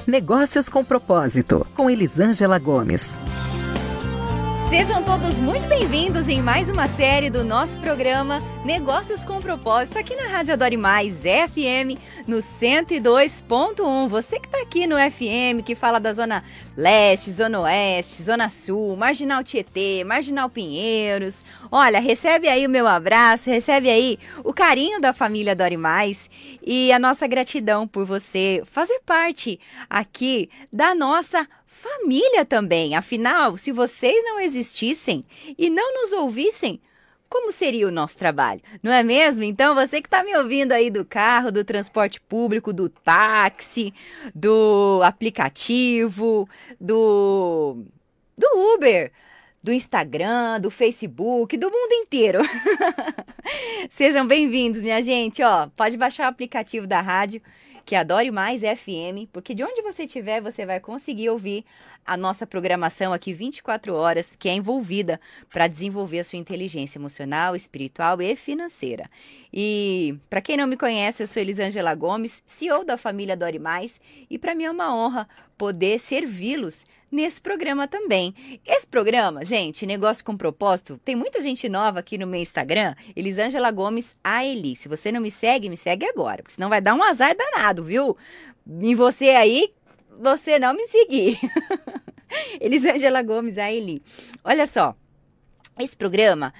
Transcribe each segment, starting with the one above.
Negócios com Propósito, com Elisângela Gomes. Sejam todos muito bem-vindos em mais uma série do nosso programa Negócios com Propósito, aqui na Rádio Adore Mais FM, no 102.1. Você que está aqui no FM, que fala da Zona Leste, Zona Oeste, Zona Sul, Marginal Tietê, Marginal Pinheiros. Olha, recebe aí o meu abraço, recebe aí o carinho da família Adore Mais e a nossa gratidão por você fazer parte aqui da nossa família também. Afinal, se vocês não existissem e não nos ouvissem, como seria o nosso trabalho? Não é mesmo? Então, você que está me ouvindo aí do carro, do transporte público, do táxi, do aplicativo, do Uber, do Instagram, do Facebook, do mundo inteiro. Sejam bem-vindos, minha gente. Ó, pode baixar o aplicativo da rádio, que Adore Mais FM, porque de onde você estiver, você vai conseguir ouvir a nossa programação aqui 24 horas, que é envolvida para desenvolver a sua inteligência emocional, espiritual e financeira. E para quem não me conhece, eu sou Elisângela Gomes, CEO da família Adore Mais, e para mim é uma honra poder servi-los nesse programa também. Esse programa, gente, Negócio com Propósito, tem muita gente nova aqui no meu Instagram, Elisângela Gomes AELI. Se você não me segue agora, porque senão vai dar um azar danado, viu? Em você aí, você não me seguir. Elisângela Gomes AELI. Olha só, esse programa,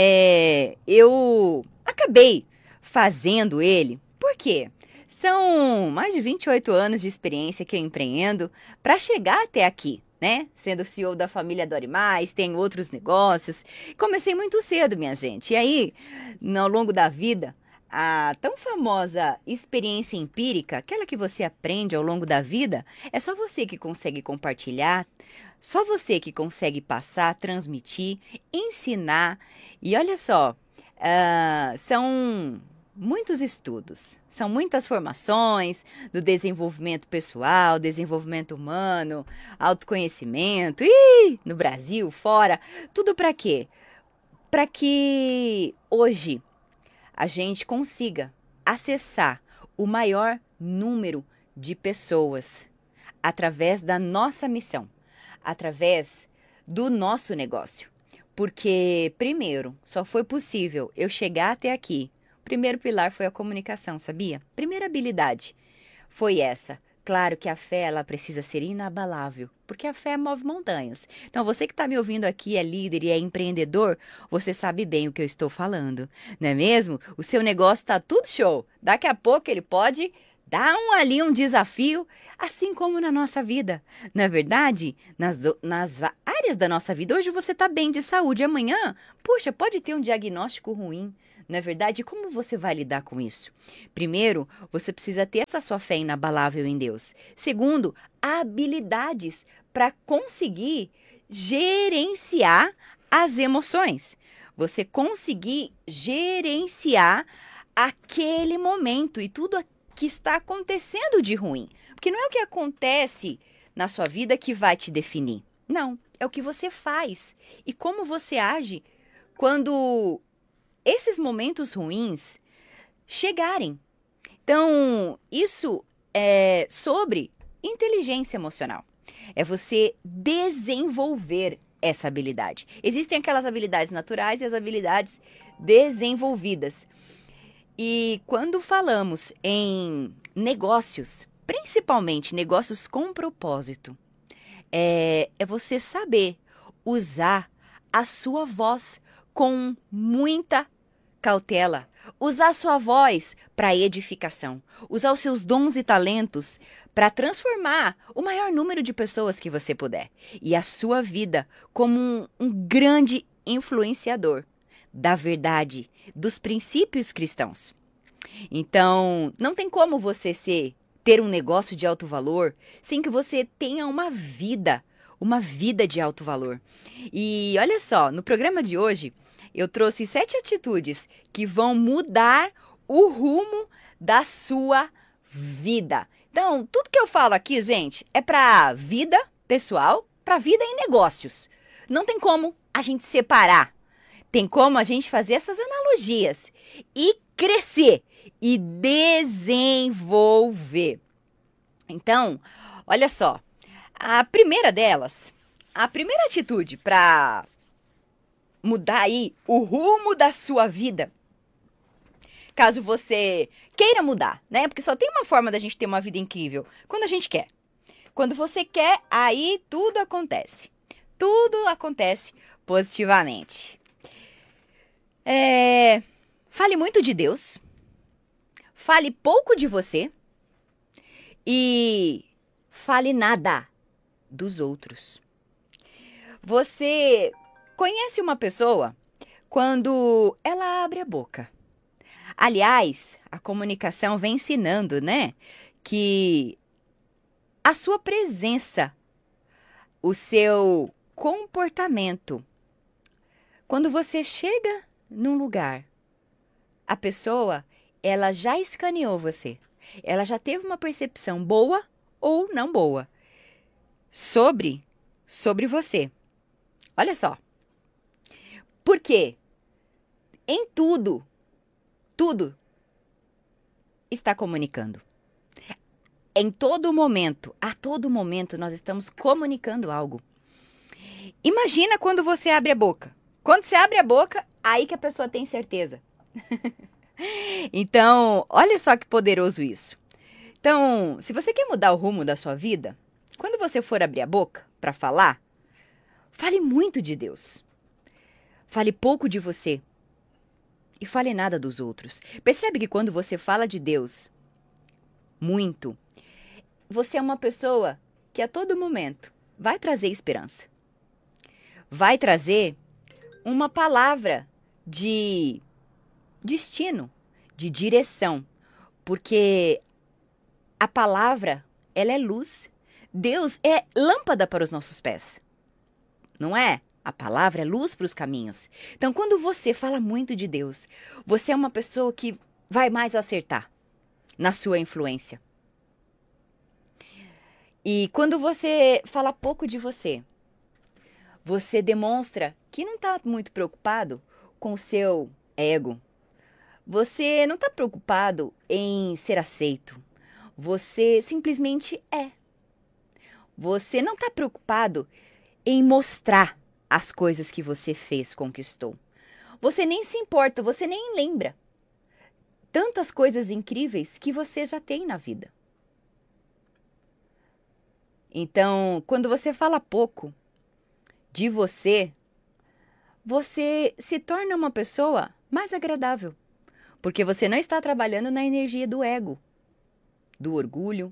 eu acabei fazendo ele, por quê? São mais de 28 anos de experiência que eu empreendo para chegar até aqui, né? Sendo CEO da família Adore Mais, tenho outros negócios. Comecei muito cedo, minha gente. E aí, ao longo da vida, a tão famosa experiência empírica, aquela que você aprende ao longo da vida, é só você que consegue compartilhar, só você que consegue passar, transmitir, ensinar. E olha só, são muitos estudos. São muitas formações do desenvolvimento pessoal, desenvolvimento humano, autoconhecimento, no Brasil, fora. Tudo para quê? Para que hoje a gente consiga acessar o maior número de pessoas através da nossa missão, através do nosso negócio. Porque, primeiro, só foi possível eu chegar até aqui. Primeiro pilar foi a comunicação, sabia? Primeira habilidade foi essa. Claro que a fé, ela precisa ser inabalável, porque a fé move montanhas. Então, você que está me ouvindo aqui, é líder e é empreendedor, você sabe bem o que eu estou falando, não é mesmo? O seu negócio está tudo show. Daqui a pouco ele pode dar um desafio, assim como na nossa vida. Não é verdade? Nas áreas da nossa vida, hoje você está bem de saúde, amanhã, puxa, pode ter um diagnóstico ruim. Não é verdade? Como você vai lidar com isso? Primeiro, você precisa ter essa sua fé inabalável em Deus. Segundo, habilidades para conseguir gerenciar as emoções. Você conseguir gerenciar aquele momento e tudo que está acontecendo de ruim. Porque não é o que acontece na sua vida que vai te definir. Não, é o que você faz e como você age quando esses momentos ruins chegarem. Então, isso é sobre inteligência emocional. É você desenvolver essa habilidade. Existem aquelas habilidades naturais e as habilidades desenvolvidas. E quando falamos em negócios, principalmente negócios com propósito, é você saber usar a sua voz com muita cautela, usar sua voz para edificação, usar os seus dons e talentos para transformar o maior número de pessoas que você puder e a sua vida como um grande influenciador da verdade, dos princípios cristãos. Então, não tem como você ter um negócio de alto valor sem que você tenha uma vida de alto valor. E olha só, no programa de hoje, eu trouxe 7 atitudes que vão mudar o rumo da sua vida. Então, tudo que eu falo aqui, gente, é para vida pessoal, para vida em negócios. Não tem como a gente separar. Tem como a gente fazer essas analogias e crescer e desenvolver. Então, Olha só, a primeira delas, a primeira atitude para mudar aí o rumo da sua vida, caso você queira mudar, né? Porque só tem uma forma da gente ter uma vida incrível, quando a gente quer. Quando você quer, aí tudo acontece. Tudo acontece positivamente. Fale muito de Deus. Fale pouco de você. E fale nada dos outros. Você conhece uma pessoa quando ela abre a boca. Aliás, a comunicação vem ensinando, né? Que a sua presença, o seu comportamento, quando você chega num lugar, a pessoa, ela já escaneou você. Ela já teve uma percepção boa ou não boa sobre você. Olha só. Porque em tudo está comunicando. Em todo momento, a todo momento, nós estamos comunicando algo. Imagina quando você abre a boca. Quando você abre a boca, aí que a pessoa tem certeza. Então, olha só que poderoso isso. Então, se você quer mudar o rumo da sua vida, quando você for abrir a boca para falar, fale muito de Deus. Fale pouco de você. E fale nada dos outros. Percebe que quando você fala de Deus muito, você é uma pessoa que a todo momento vai trazer esperança. Vai trazer uma palavra de destino, de direção. Porque a palavra, ela é luz. Deus é lâmpada para os nossos pés. Não é? A palavra é luz para os caminhos. Então, quando você fala muito de Deus, você é uma pessoa que vai mais acertar na sua influência. E quando você fala pouco de você, você demonstra que não está muito preocupado com o seu ego. Você não está preocupado em ser aceito. Você simplesmente é. Você não está preocupado em mostrar as coisas que você fez, conquistou. Você nem se importa, você nem lembra tantas coisas incríveis que você já tem na vida. Então, quando você fala pouco de você, você se torna uma pessoa mais agradável. Porque você não está trabalhando na energia do ego, do orgulho.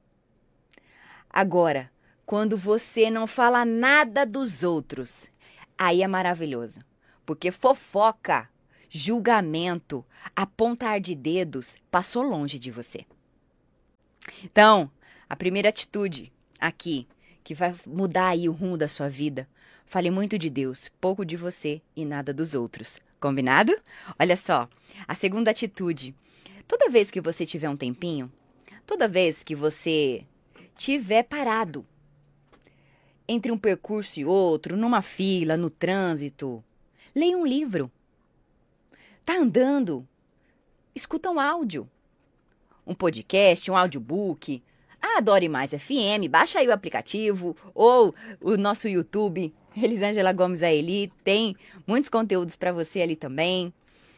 Agora, quando você não fala nada dos outros, aí é maravilhoso. Porque fofoca, julgamento, apontar de dedos passou longe de você. Então, a primeira atitude aqui, que vai mudar aí o rumo da sua vida, fale muito de Deus, pouco de você e nada dos outros. Combinado? Olha só, a segunda atitude. Toda vez que você tiver um tempinho, toda vez que você tiver parado entre um percurso e outro, numa fila, no trânsito, leia um livro. Tá andando? Escuta um áudio. Um podcast, um audiobook. Adore Mais FM, baixa aí o aplicativo ou o nosso YouTube, Elisângela Gomes Aeli, tem muitos conteúdos para você ali também.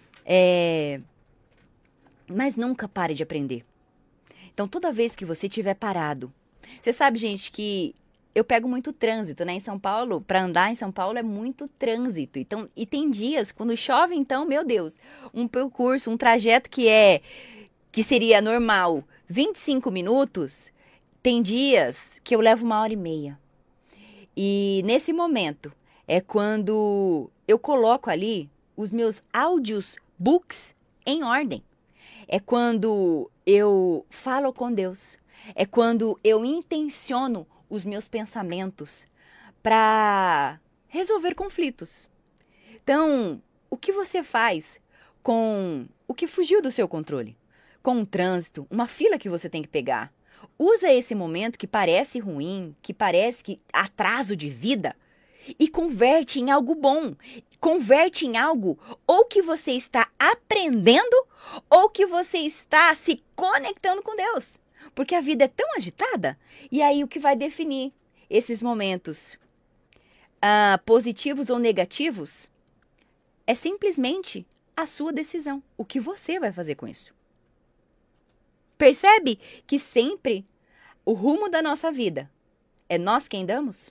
Mas nunca pare de aprender. Então, toda vez que você estiver parado, você sabe, gente, que eu pego muito trânsito, né? Em São Paulo, para andar em São Paulo é muito trânsito. Então, e tem dias, quando chove, então, meu Deus, um percurso, um trajeto que seria normal 25 minutos, tem dias que eu levo 1h30. E nesse momento é quando eu coloco ali os meus audiobooks em ordem. É quando eu falo com Deus. É quando eu intenciono os meus pensamentos para resolver conflitos. Então, o que você faz com o que fugiu do seu controle? Com um trânsito, uma fila que você tem que pegar. Usa esse momento que parece ruim, que parece que atraso de vida, e converte em algo bom. Converte em algo ou que você está aprendendo ou que você está se conectando com Deus. Porque a vida é tão agitada. E aí o que vai definir esses momentos positivos ou negativos é simplesmente a sua decisão. O que você vai fazer com isso? Percebe que sempre o rumo da nossa vida é nós quem damos?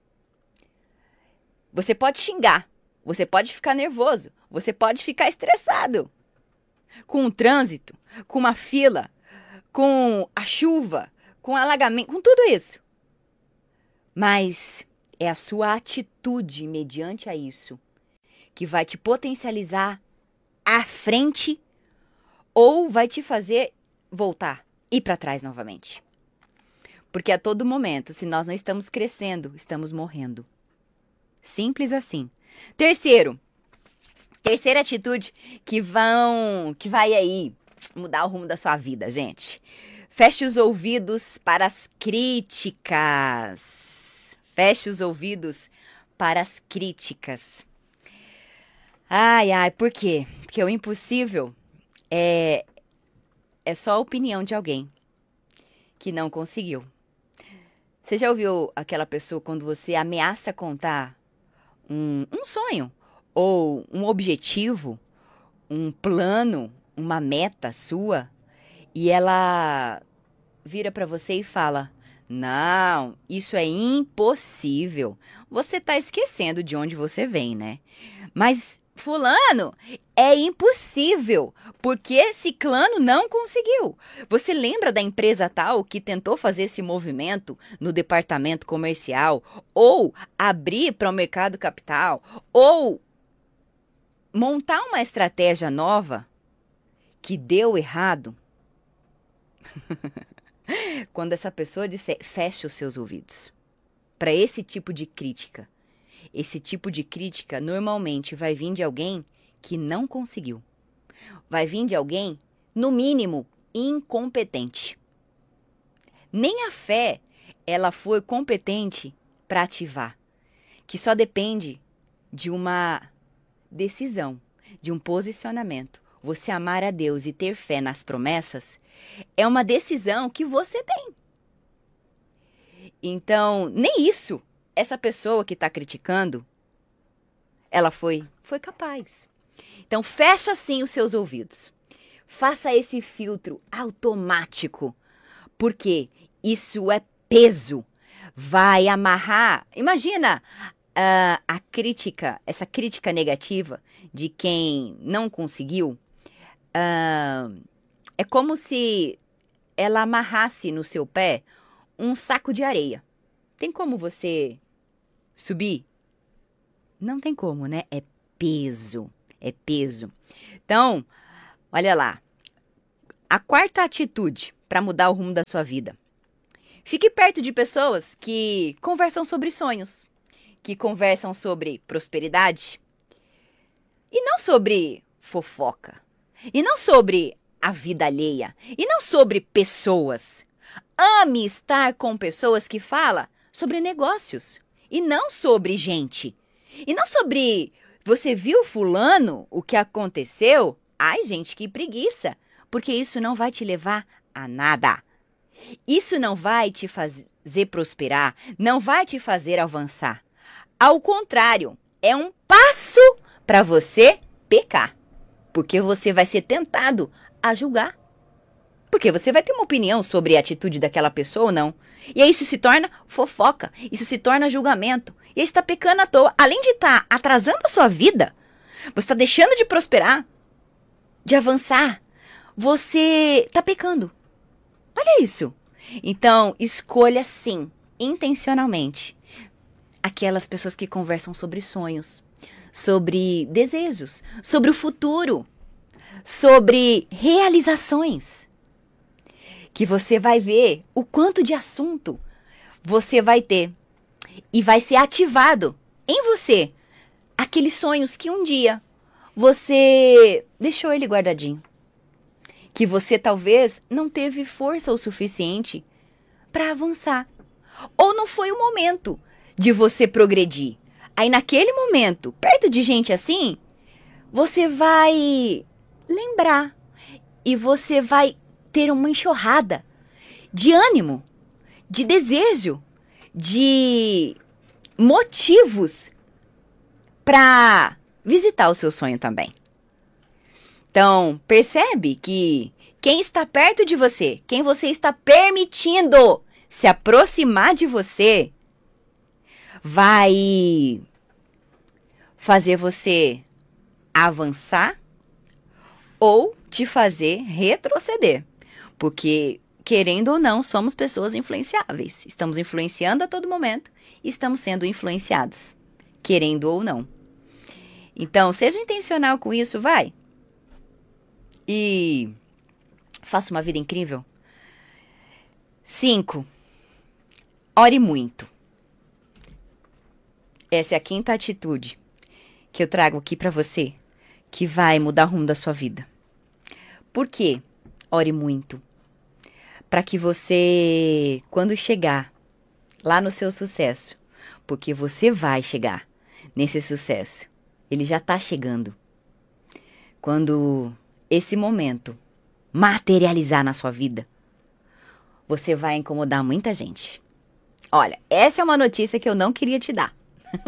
Você pode xingar, você pode ficar nervoso, você pode ficar estressado com o trânsito, com uma fila, com a chuva, com o alagamento, com tudo isso. Mas é a sua atitude mediante a isso que vai te potencializar à frente ou vai te fazer voltar, ir para trás novamente. Porque a todo momento, se nós não estamos crescendo, estamos morrendo. Simples assim. Terceira atitude que vai aí mudar o rumo da sua vida, gente. Feche os ouvidos para as críticas. Feche os ouvidos para as críticas. Ai, por quê? Porque o impossível é só a opinião de alguém que não conseguiu. Você já ouviu aquela pessoa quando você ameaça contar um sonho, ou um objetivo, um plano, uma meta sua, e ela vira para você e fala: não, isso é impossível. Você tá esquecendo de onde você vem, né? Mas fulano, é impossível, porque ciclano não conseguiu. Você lembra da empresa tal que tentou fazer esse movimento no departamento comercial, ou abrir para o mercado capital, ou montar uma estratégia nova que deu errado? Quando essa pessoa disser, feche os seus ouvidos para esse tipo de crítica. Esse tipo de crítica normalmente vai vir de alguém que não conseguiu. Vai vir de alguém, no mínimo, incompetente. Nem a fé, ela foi competente para ativar. Que só depende de uma decisão, de um posicionamento. Você amar a Deus e ter fé nas promessas é uma decisão que você tem. Então, nem isso, essa pessoa que está criticando, ela foi capaz. Então, fecha sim os seus ouvidos. Faça esse filtro automático, porque isso é peso. Vai amarrar. Imagina a crítica, essa crítica negativa de quem não conseguiu. É como se ela amarrasse no seu pé um saco de areia. Tem como você subir? Não tem como, né? É peso. É peso. Então, olha lá. A quarta atitude para mudar o rumo da sua vida. Fique perto de pessoas que conversam sobre sonhos, que conversam sobre prosperidade, e não sobre fofoca, e não sobre a vida alheia, e não sobre pessoas. Ame estar com pessoas que falam sobre negócios, e não sobre gente. E não sobre, você viu fulano, o que aconteceu? Ai, gente, que preguiça, porque isso não vai te levar a nada. Isso não vai te fazer prosperar, não vai te fazer avançar. Ao contrário, é um passo para você pecar, porque você vai ser tentado a julgar. Porque você vai ter uma opinião sobre a atitude daquela pessoa ou não. E aí isso se torna fofoca, isso se torna julgamento. E aí você está pecando à toa. Além de estar atrasando a sua vida, você está deixando de prosperar, de avançar. Você está pecando. Olha isso. Então, escolha sim, intencionalmente, aquelas pessoas que conversam sobre sonhos, sobre desejos, sobre o futuro, sobre realizações. Que você vai ver o quanto de assunto você vai ter e vai ser ativado em você aqueles sonhos que um dia você deixou ele guardadinho. Que você talvez não teve força o suficiente para avançar. Ou não foi o momento de você progredir. Aí naquele momento, perto de gente assim, você vai lembrar e você vai ter uma enxurrada de ânimo, de desejo, de motivos para visitar o seu sonho também. Então, percebe que quem está perto de você, quem você está permitindo se aproximar de você, vai fazer você avançar ou te fazer retroceder. Porque, querendo ou não, somos pessoas influenciáveis. Estamos influenciando a todo momento e estamos sendo influenciados, querendo ou não. Então, seja intencional com isso, vai. E faça uma vida incrível. 5. Ore muito. Essa é a 5ª atitude que eu trago aqui para você, que vai mudar o rumo da sua vida. Por quê? Ore muito. Para que você, quando chegar lá no seu sucesso, porque você vai chegar nesse sucesso, ele já está chegando. Quando esse momento materializar na sua vida, você vai incomodar muita gente. Olha, essa é uma notícia que eu não queria te dar.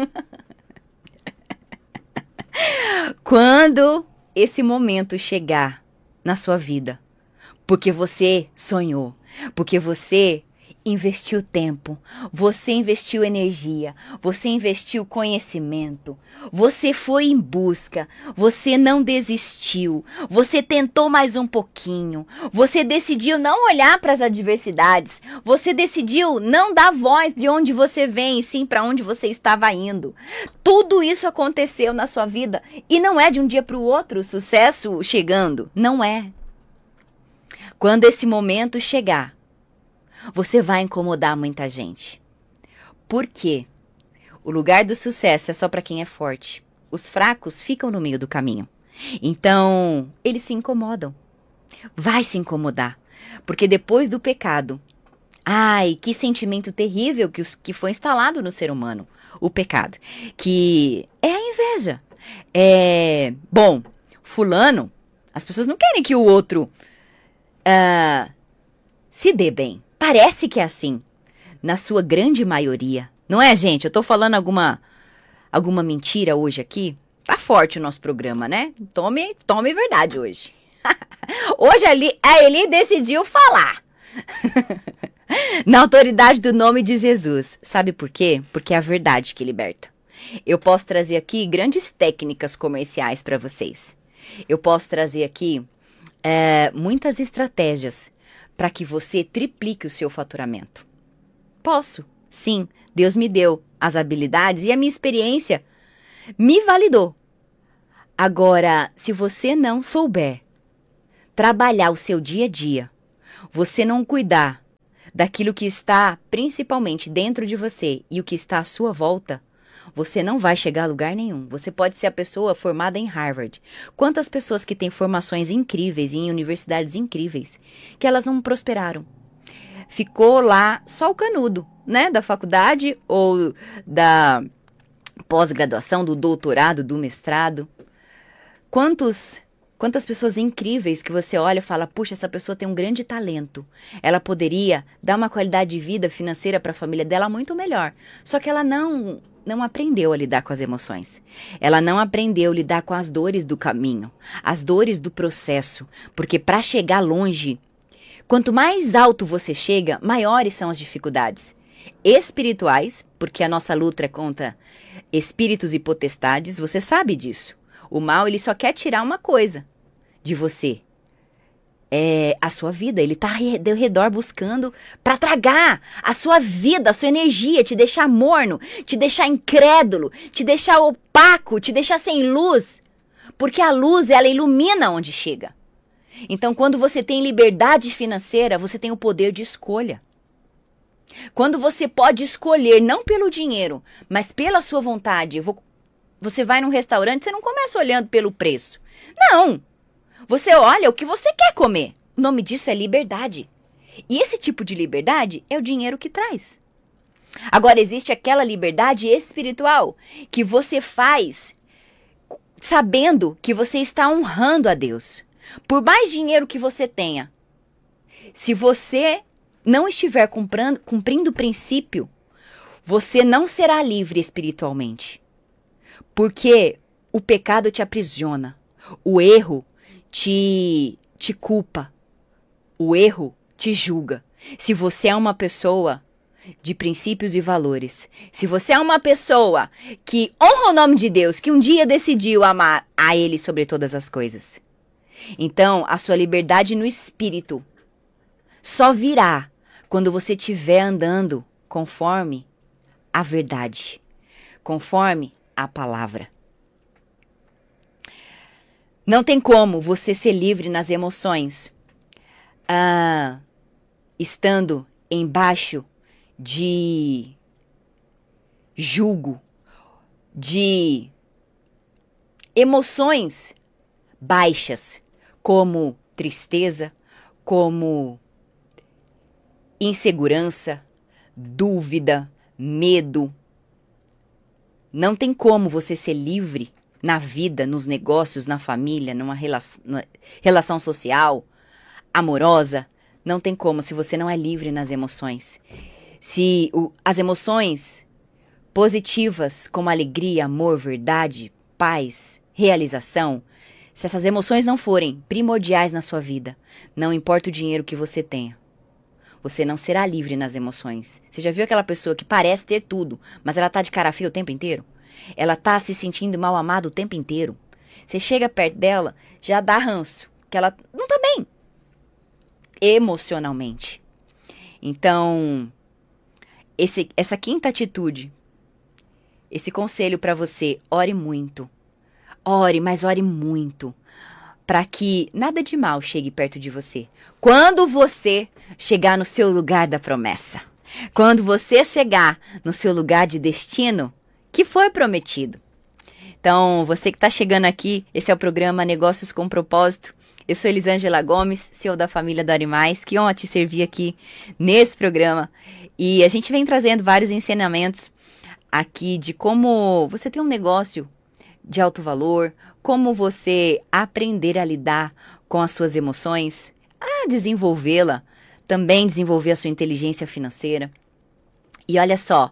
Quando esse momento chegar na sua vida, porque você sonhou, porque você investiu tempo, você investiu energia, você investiu conhecimento, você foi em busca, você não desistiu, você tentou mais um pouquinho, você decidiu não olhar para as adversidades, você decidiu não dar voz de onde você vem e sim para onde você estava indo. Tudo isso aconteceu na sua vida e não é de um dia para o outro o sucesso chegando, não é. Quando esse momento chegar, você vai incomodar muita gente. Por quê? O lugar do sucesso é só para quem é forte. Os fracos ficam no meio do caminho. Então, eles se incomodam. Vai se incomodar. Porque depois do pecado, ai, que sentimento terrível que foi instalado no ser humano. O pecado. Que é a inveja. Bom, fulano, as pessoas não querem que o outro se dê bem. Parece que é assim, na sua grande maioria. Não é, gente? Eu tô falando alguma mentira hoje aqui? Tá forte o nosso programa, né? Tome verdade hoje. Hoje a Eli decidiu falar. Na autoridade do nome de Jesus. Sabe por quê? Porque é a verdade que liberta. Eu posso trazer aqui grandes técnicas comerciais para vocês. Eu posso trazer aqui muitas estratégias para que você triplique o seu faturamento. Posso, sim. Deus me deu as habilidades e a minha experiência me validou. Agora, se você não souber trabalhar o seu dia a dia, você não cuidar daquilo que está principalmente dentro de você e o que está à sua volta, você não vai chegar a lugar nenhum. Você pode ser a pessoa formada em Harvard. Quantas pessoas que têm formações incríveis em universidades incríveis, que elas não prosperaram? Ficou lá só o canudo, né? Da faculdade ou da pós-graduação, do doutorado, do mestrado. Quantas pessoas incríveis que você olha e fala, puxa, essa pessoa tem um grande talento. Ela poderia dar uma qualidade de vida financeira para a família dela muito melhor. Só que ela não aprendeu a lidar com as emoções. Ela não aprendeu a lidar com as dores do caminho, as dores do processo. Porque para chegar longe, quanto mais alto você chega, maiores são as dificuldades. Espirituais, porque a nossa luta é contra espíritos e potestades, você sabe disso. O mal, ele só quer tirar uma coisa de você. É a sua vida. Ele está ao redor buscando para tragar a sua vida, a sua energia, te deixar morno, te deixar incrédulo, te deixar opaco, te deixar sem luz. Porque a luz, ela ilumina onde chega. Então, quando você tem liberdade financeira, você tem o poder de escolha. Quando você pode escolher, não pelo dinheiro, mas pela sua vontade. Você vai num restaurante, você não começa olhando pelo preço. Não! Você olha o que você quer comer. O nome disso é liberdade. E esse tipo de liberdade é o dinheiro que traz. Agora, existe aquela liberdade espiritual que você faz sabendo que você está honrando a Deus. Por mais dinheiro que você tenha, se você não estiver cumprindo o princípio, você não será livre espiritualmente. Porque o pecado te aprisiona, o erro te culpa, o erro te julga. Se você é uma pessoa de princípios e valores, se você é uma pessoa que honra o nome de Deus, que um dia decidiu amar a Ele sobre todas as coisas, então a sua liberdade no espírito só virá quando você estiver andando conforme a verdade, conforme a palavra. Não tem como você ser livre nas emoções, estando embaixo de julgo, de emoções baixas, como tristeza, como insegurança, dúvida, medo. Não tem como você ser livre na vida, nos negócios, na família, numa relação social, amorosa. Não tem como se você não é livre nas emoções. Se as emoções positivas, como alegria, amor, verdade, paz, realização, se essas emoções não forem primordiais na sua vida, não importa o dinheiro que você tenha, você não será livre nas emoções. Você já viu aquela pessoa que parece ter tudo, mas ela tá de cara feia o tempo inteiro? Ela tá se sentindo mal amada o tempo inteiro? Você chega perto dela, já dá ranço, que ela não tá bem emocionalmente. Então, essa quinta atitude, esse conselho para você: ore muito. Ore, mas ore muito, para que nada de mal chegue perto de você. Quando você chegar no seu lugar da promessa, quando você chegar no seu lugar de destino que foi prometido. Então, você que está chegando aqui, esse é o programa Negócios com Propósito. Eu sou Elisângela Gomes, CEO da família Dore Mais. Que honra te servir aqui nesse programa. E a gente vem trazendo vários ensinamentos aqui de como você ter um negócio de alto valor, como você aprender a lidar com as suas emoções, a desenvolvê-la, também desenvolver a sua inteligência financeira. E olha só,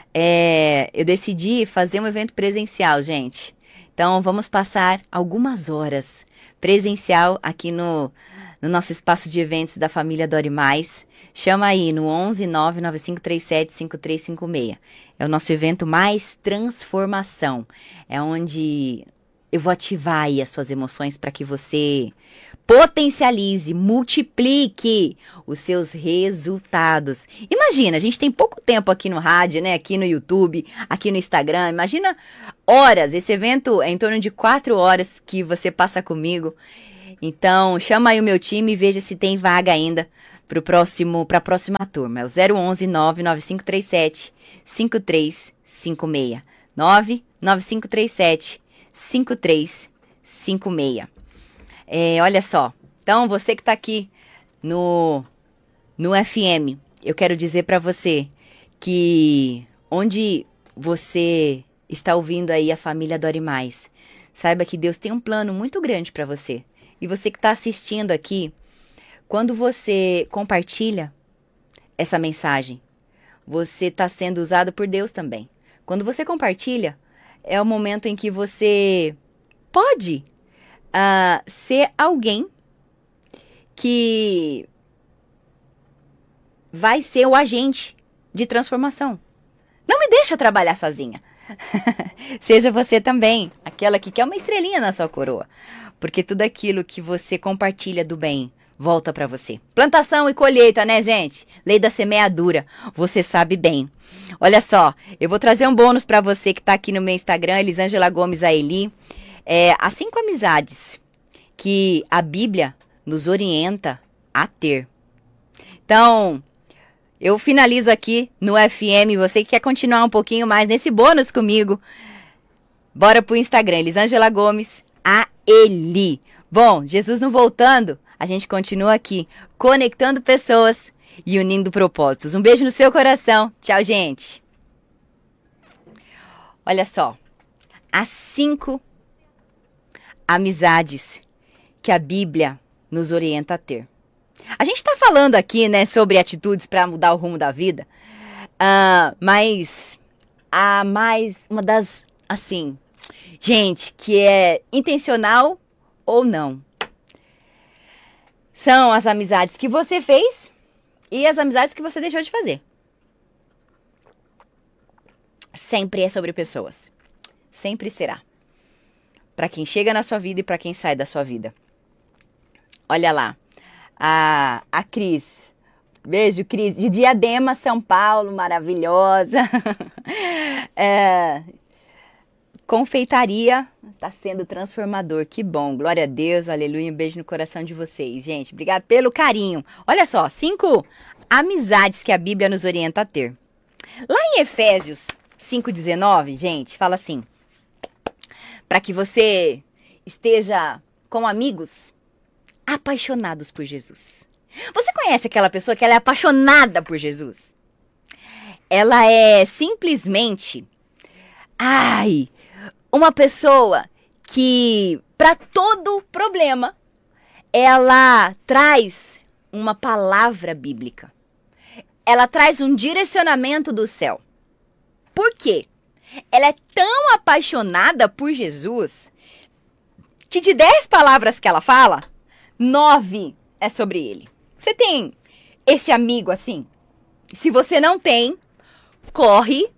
eu decidi fazer um evento presencial, gente. Então, vamos passar algumas horas presencial aqui no nosso espaço de eventos da família Dore Mais. Chama aí no 11 99537 5356. É o nosso evento Mais Transformação. É onde eu vou ativar aí as suas emoções para que você potencialize, multiplique os seus resultados. Imagina, a gente tem pouco tempo aqui no rádio, né? Aqui no YouTube, aqui no Instagram. Imagina horas. Esse evento é em torno de 4 horas que você passa comigo. Então, chama aí o meu time e veja se tem vaga ainda para a próxima turma. É o 011 99537 5356. 99537 5356. Olha só, então você que está aqui no FM, eu quero dizer para você que onde você está ouvindo aí a família Dore Mais, saiba que Deus tem um plano muito grande para você. E você que está assistindo aqui, quando você compartilha essa mensagem, você está sendo usado por Deus também. Quando você compartilha, é o momento em que você pode ser alguém que vai ser o agente de transformação. Não me deixa trabalhar sozinha. Seja você também aquela que quer uma estrelinha na sua coroa. Porque tudo aquilo que você compartilha do bem volta para você. Plantação e colheita, né, gente? Lei da semeadura. Você sabe bem. Olha só, eu vou trazer um bônus para você que tá aqui no meu Instagram, Elisângela Gomes Aeli. As 5 amizades que a Bíblia nos orienta a ter. Então, eu finalizo aqui no FM. Você que quer continuar um pouquinho mais nesse bônus comigo, bora pro Instagram, Elisângela Gomes Aeli. Bom, Jesus não voltando, a gente continua aqui, conectando pessoas e unindo propósitos. Um beijo no seu coração. Tchau, gente. Olha só, as 5 amizades que a Bíblia nos orienta a ter. A gente tá falando aqui, né, sobre atitudes para mudar o rumo da vida, mas uma das, assim, gente, que é intencional ou não, são as amizades que você fez e as amizades que você deixou de fazer. Sempre é sobre pessoas. Sempre será. Para quem chega na sua vida e para quem sai da sua vida. Olha lá. A Cris. Beijo, Cris. De Diadema, São Paulo. Maravilhosa. Confeitaria está sendo transformador. Que bom. Glória a Deus. Aleluia. Um beijo no coração de vocês. Gente, obrigado pelo carinho. Olha só. 5 amizades que a Bíblia nos orienta a ter. Lá em Efésios 5,19, gente, fala assim: para que você esteja com amigos apaixonados por Jesus. Você conhece aquela pessoa que ela é apaixonada por Jesus? Ela é simplesmente, uma pessoa que, para todo problema, ela traz uma palavra bíblica. Ela traz um direcionamento do céu. Por quê? Ela é tão apaixonada por Jesus que de 10 palavras que ela fala, 9 é sobre ele. Você tem esse amigo assim? Se você não tem, corre,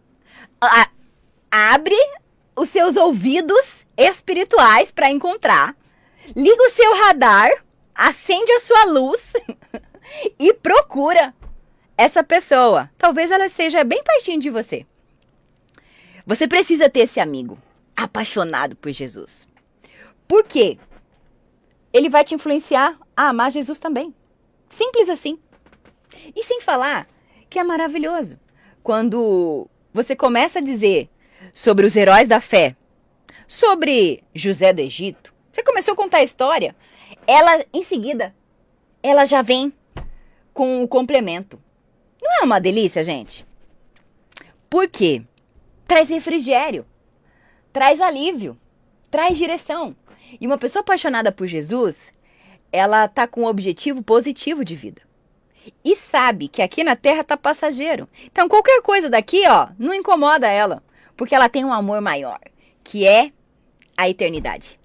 abre os seus ouvidos espirituais para encontrar, liga o seu radar, acende a sua luz e procura essa pessoa. Talvez ela seja bem pertinho de você. Você precisa ter esse amigo apaixonado por Jesus. Por quê? Ele vai te influenciar a amar Jesus também. Simples assim. E sem falar que é maravilhoso. Quando você começa a dizer sobre os heróis da fé, sobre José do Egito, você começou a contar a história, ela, em seguida, ela já vem com o complemento. Não é uma delícia, gente? Por quê? Traz refrigério, traz alívio, traz direção. E uma pessoa apaixonada por Jesus, ela tá com um objetivo positivo de vida. E sabe que aqui na terra tá passageiro. Então qualquer coisa daqui, não incomoda ela. Porque ela tem um amor maior, que é a eternidade.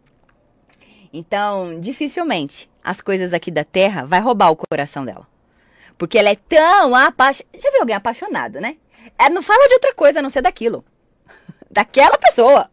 Então, dificilmente, as coisas aqui da terra vai roubar o coração dela. Porque ela é tão apaixonada. Já viu alguém apaixonado, né? Ela não fala de outra coisa a não ser daquilo. Daquela pessoa.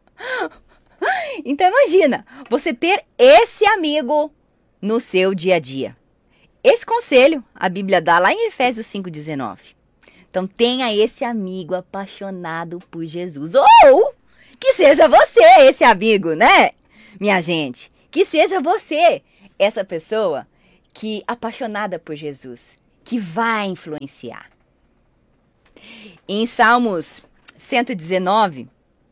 Então imagina, você ter esse amigo no seu dia a dia. Esse conselho a Bíblia dá lá em Efésios 5,19. Então tenha esse amigo apaixonado por Jesus. Ou que seja você esse amigo, né? Minha gente, que seja você essa pessoa que apaixonada por Jesus, que vai influenciar. Em Salmos 119,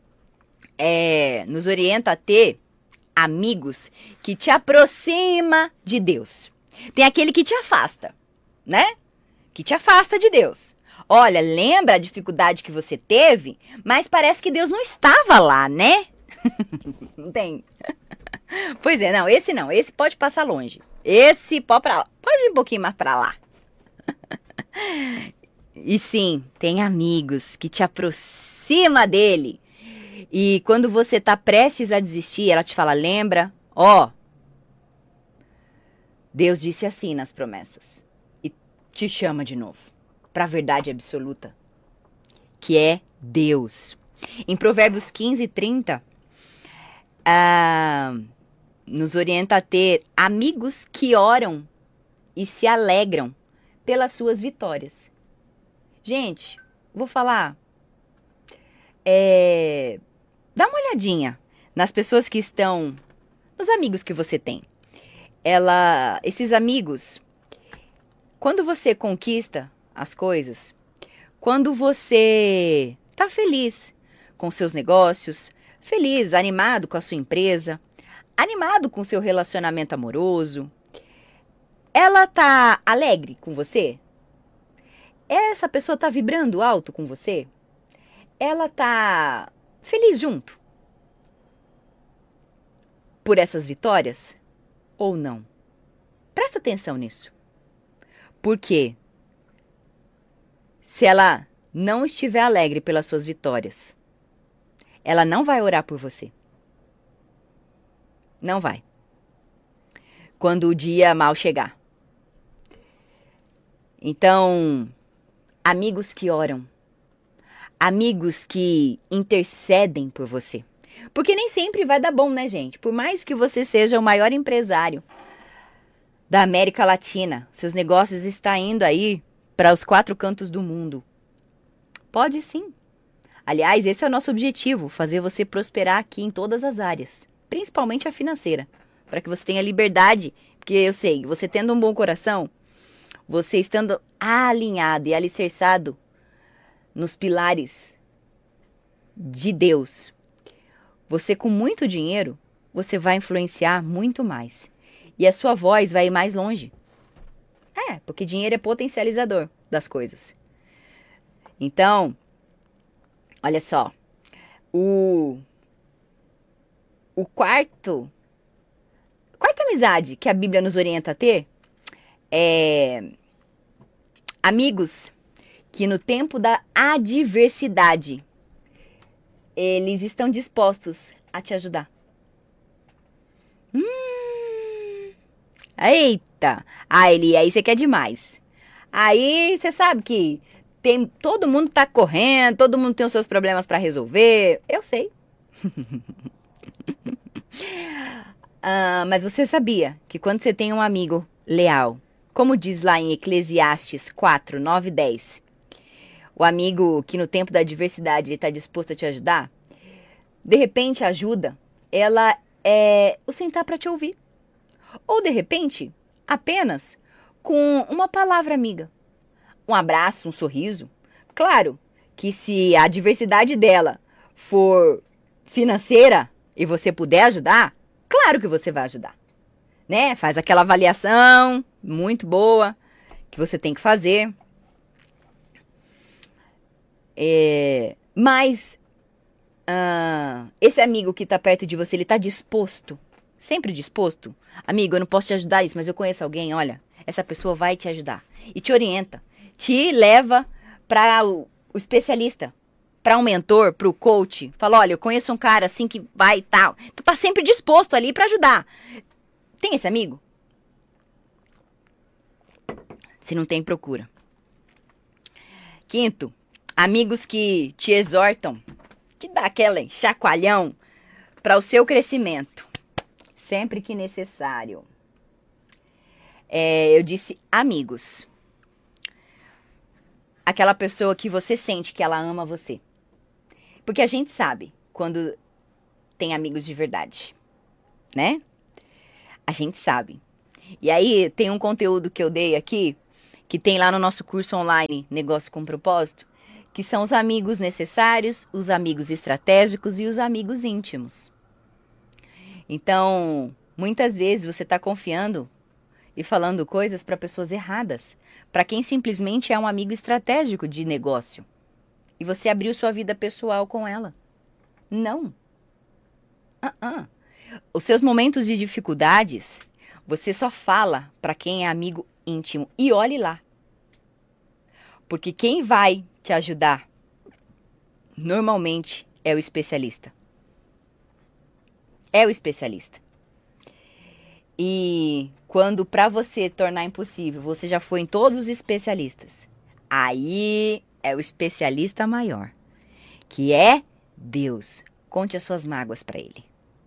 nos orienta a ter amigos que te aproxima de Deus. Tem aquele que te afasta, né? Que te afasta de Deus. Olha, lembra a dificuldade que você teve, mas parece que Deus não estava lá, né? Não tem. Pois é, não, esse pode passar longe. Esse pode ir um pouquinho mais pra lá. E sim, tem amigos que te aproxima dele. E quando você tá prestes a desistir, ela te fala, lembra? Deus disse assim nas promessas. E te chama de novo para a verdade absoluta, que é Deus. Em Provérbios 15:30, nos orienta a ter amigos que oram e se alegram pelas suas vitórias. Gente, vou falar, dá uma olhadinha nas pessoas que estão, nos amigos que você tem. Esses amigos, quando você conquista as coisas, quando você tá feliz com seus negócios, feliz, animado com a sua empresa, animado com o seu relacionamento amoroso, ela tá alegre com você? Essa pessoa tá vibrando alto com você? Ela tá feliz junto por essas vitórias? Ou não? Presta atenção nisso. Porque se ela não estiver alegre pelas suas vitórias, ela não vai orar por você. Não vai. Quando o dia mal chegar. Então, amigos que oram, amigos que intercedem por você. Porque nem sempre vai dar bom, né, gente? Por mais que você seja o maior empresário da América Latina, seus negócios estão indo aí para os 4 cantos do mundo. Pode sim. Aliás, esse é o nosso objetivo, fazer você prosperar aqui em todas as áreas, principalmente a financeira, para que você tenha liberdade, porque eu sei, você tendo um bom coração, você estando alinhado e alicerçado nos pilares de Deus, você com muito dinheiro, você vai influenciar muito mais. E a sua voz vai ir mais longe. Porque dinheiro é potencializador das coisas. Então, olha só. Quarta amizade que a Bíblia nos orienta a ter é amigos que no tempo da adversidade eles estão dispostos a te ajudar. Eita! Eli, aí você quer demais. Aí você sabe que todo mundo tá correndo, todo mundo tem os seus problemas para resolver. Eu sei. Mas você sabia que quando você tem um amigo leal, como diz lá em Eclesiastes 4, 9 e 10, o amigo que no tempo da adversidade ele está disposto a te ajudar, de repente a ajuda, ela é o sentar para te ouvir. Ou de repente, apenas com uma palavra amiga. Um abraço, um sorriso. Claro que se a adversidade dela for financeira e você puder ajudar, claro que você vai ajudar. Né? Faz aquela avaliação muito boa que você tem que fazer. Mas esse amigo que está perto de você, ele está disposto, sempre disposto. Amigo, eu não posso te ajudar isso, mas eu conheço alguém, olha, essa pessoa vai te ajudar. E te orienta, te leva para o especialista, para um mentor, para o coach. Fala, olha, eu conheço um cara assim que vai e tal. Tu tá sempre disposto ali para ajudar. Tem esse amigo? Se não tem, procura. Quinto, amigos que te exortam, que dá aquele chacoalhão para o seu crescimento. Sempre que necessário. Eu disse amigos. Aquela pessoa que você sente que ela ama você. Porque a gente sabe quando tem amigos de verdade, né? A gente sabe. E aí tem um conteúdo que eu dei aqui, que tem lá no nosso curso online, Negócio com Propósito, que são os amigos necessários, os amigos estratégicos e os amigos íntimos. Então, muitas vezes você está confiando e falando coisas para pessoas erradas, para quem simplesmente é um amigo estratégico de negócio. E você abriu sua vida pessoal com ela. Não. Os seus momentos de dificuldades, você só fala para quem é amigo íntimo. E olhe lá. Porque quem vai te ajudar, normalmente, é o especialista. É o especialista. E quando para você tornar impossível, você já foi em todos os especialistas, aí é o especialista maior, que é Deus. Conte as suas mágoas para Ele.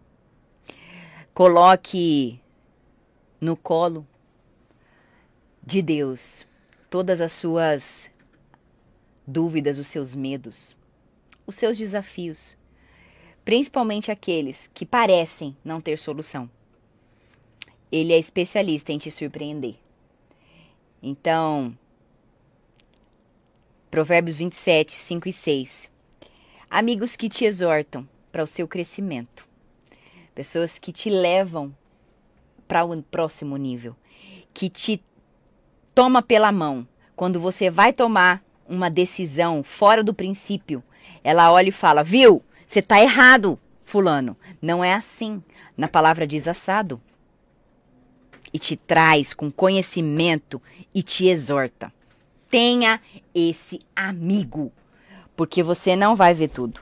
Coloque no colo de Deus todas as suas dúvidas, os seus medos, os seus desafios, principalmente aqueles que parecem não ter solução. Ele é especialista em te surpreender. Então, Provérbios 27, 5 e 6. Amigos que te exortam para o seu crescimento. Pessoas que te levam para o próximo nível. Que te toma pela mão. Quando você vai tomar uma decisão fora do princípio, ela olha e fala, viu? Você está errado, fulano. Não é assim. Na palavra diz assado. e te traz com conhecimento e te exorta. Tenha esse amigo, porque você não vai ver tudo.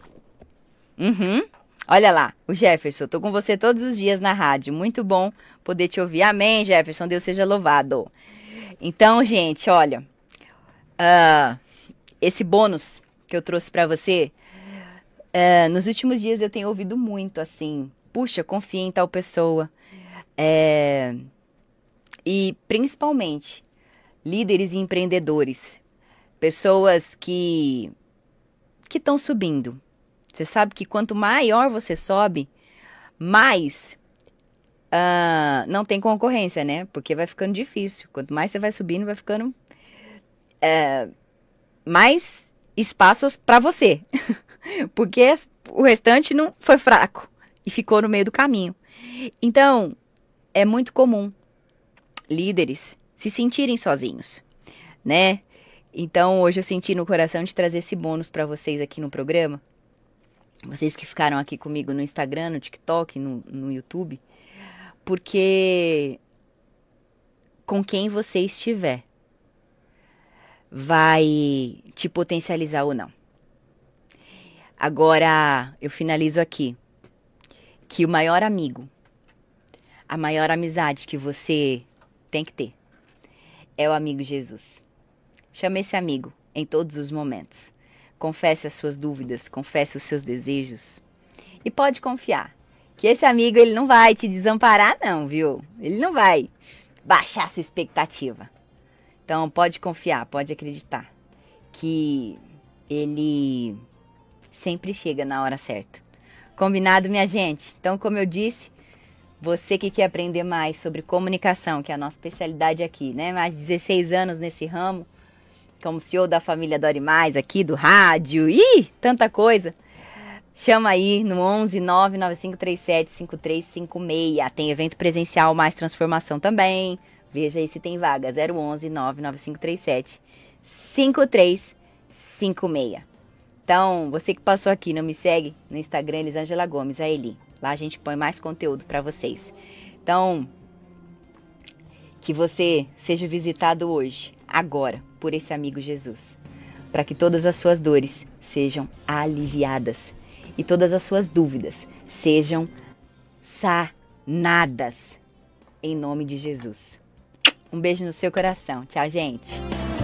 Olha lá, o Jefferson, tô com você todos os dias na rádio. Muito bom poder te ouvir. Amém, Jefferson, Deus seja louvado. Então, gente, olha, esse bônus que eu trouxe pra você, nos últimos dias eu tenho ouvido muito assim, puxa, confia em tal pessoa. E principalmente, líderes e empreendedores, pessoas que estão subindo. Você sabe que quanto maior você sobe, mais não tem concorrência, né? Porque vai ficando difícil. Quanto mais você vai subindo, vai ficando mais espaços para você. Porque o restante não foi fraco e ficou no meio do caminho. Então, é muito comum líderes se sentirem sozinhos, né? Então, hoje eu senti no coração de trazer esse bônus para vocês aqui no programa. Vocês que ficaram aqui comigo no Instagram, no TikTok, no YouTube. Porque com quem você estiver vai te potencializar ou não. Agora, eu finalizo aqui. Que o maior amigo, a maior amizade que você tem que ter é o amigo Jesus. Chame esse amigo em todos os momentos. Confesse as suas dúvidas, confesse os seus desejos. E pode confiar que esse amigo, ele não vai te desamparar não, viu? Ele não vai baixar a sua expectativa. Então pode confiar, pode acreditar que ele sempre chega na hora certa. Combinado, minha gente? Então, como eu disse, você que quer aprender mais sobre comunicação, que é a nossa especialidade aqui, né? Mais de 16 anos nesse ramo, como CEO da família Dori Mais aqui, do rádio, tanta coisa. Chama aí no 11 99537 5356. Tem evento presencial Mais Transformação também. Veja aí se tem vaga. 011 99537 5356. Então, você que passou aqui, não me segue no Instagram, Elisângela Gomes, a Eli. Lá a gente põe mais conteúdo para vocês. Então, que você seja visitado hoje, agora, por esse amigo Jesus. Para que todas as suas dores sejam aliviadas. E todas as suas dúvidas sejam sanadas. Em nome de Jesus. Um beijo no seu coração. Tchau, gente.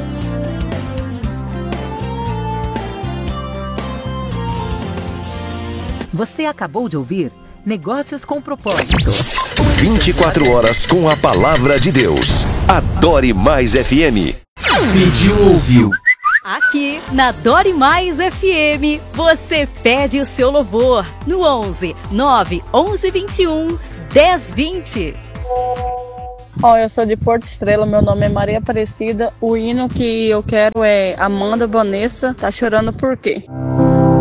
Você acabou de ouvir Negócios com Propósito. 24 horas com a palavra de Deus. Adore Mais FM. Pediu, ouviu. Aqui na Dori Mais FM, você pede o seu louvor no 11 9 11 21 10 20. Eu sou de Porto Estrela, meu nome é Maria Aparecida. O hino que eu quero é Amanda Vanessa, Tá Chorando Por Quê?